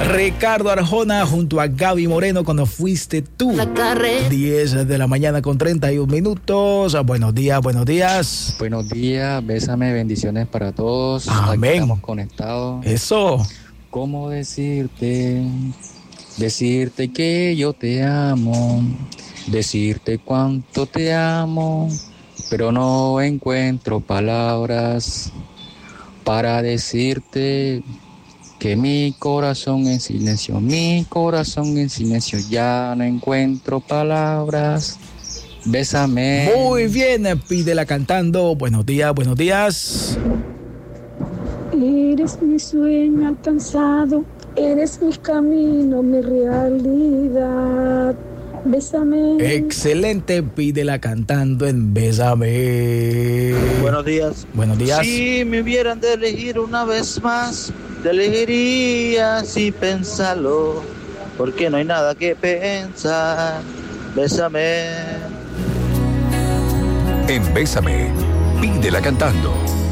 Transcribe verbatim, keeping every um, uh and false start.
Ricardo Arjona junto a Gaby Moreno, Cuando Fuiste Tú. diez de la mañana con treinta y un minutos. Buenos días, buenos días. Buenos días, bésame, bendiciones para todos. Amén. Aquí estamos conectados. Eso. ¿Cómo decirte? Decirte que yo te amo. Decirte cuánto te amo. Pero no encuentro palabras para decirte que mi corazón en silencio, mi corazón en silencio, ya no encuentro palabras. Bésame. Muy bien, pídela cantando. Buenos días, buenos días. Eres mi sueño alcanzado, eres mi camino, mi realidad. Bésame. Excelente, pídela cantando en Bésame. Buenos días. Buenos días. Si me hubieran de elegir una vez más, te elegiría sin pensarlo, porque no hay nada que pensar. Bésame. En Bésame, pídela cantando.